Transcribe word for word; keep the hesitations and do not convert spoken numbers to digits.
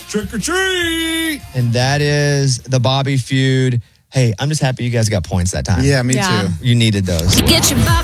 trick or treat. And that is the Bobby feud. Hey, I'm just happy you guys got points that time. Yeah, me Yeah. too. You needed those. Get your